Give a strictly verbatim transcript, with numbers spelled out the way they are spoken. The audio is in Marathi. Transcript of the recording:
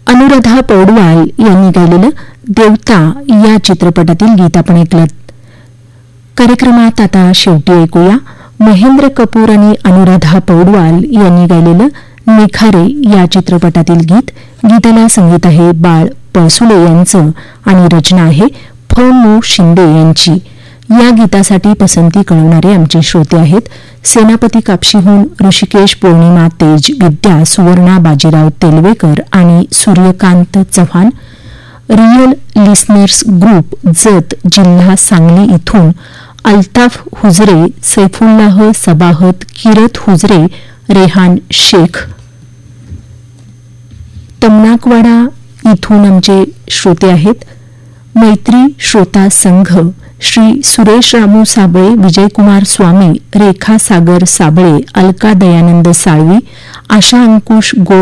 अनुराधा पौडवाल यांनी गायलेलं देवता या चित्रपटातील गीत आपण ऐकलं. कार्यक्रमात आता शेवटी ऐकूया महेंद्र कपूर आणि अनुराधा पौडवाल यांनी गायलेलं निखारे या चित्रपटातील गीत. गीताला संगीत आहे बाळ पळसुले यांचं आणि रचना आहे फ मो शिंदे यांची. या गीतासाठी पसंती कळवणारे आमचे श्रोते आहेत सेनापती कापशीहून ऋषिकेश पौर्णिमा तेज, विद्या सुवर्णा बाजीराव तेलवेकर आणि Suryakant Chavan. Real listeners group Jat जिल्हा सांगली इथून अल्ताफ हुजरे, सैफुल्लाह सबाहत, किरत हुजरे, रेहान शेख. तमनाकवाडा इथून आमचे श्रोते आहेत मैत्री श्रोता संघ, श्री सुरेश रामू साबळे, विजयकुमार स्वामी, रेखा सागर साबळे, अलका दयानंद साळवी, आशा अंकुश गोड